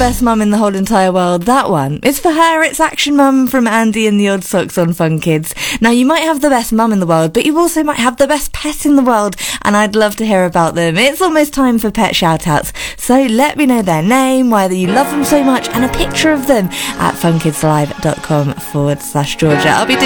best mum in the whole entire world. That one. It's for her. It's Action Mum from Andy and the Odd Socks on Fun Kids. Now, you might have the best mum in the world, but you also might have the best pet in the world, and I'd love to hear about them. It's almost time for pet shout-outs, so let me know their name, why you love them so much, and a picture of them at funkidslive.com/Georgia. I'll be